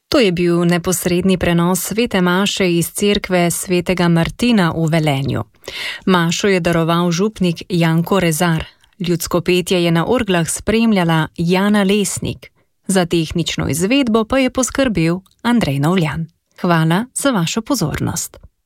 To je bil neposredni prenos svete maše iz cerkve svetega Martina v Velenju. Mašo je daroval župnik Janko Rezar. Ljudsko petje je na orglah spremljala Jana Lesnik. Za tehnično izvedbo pa je poskrbel Andrej Novljan. Hvala za vašo pozornost.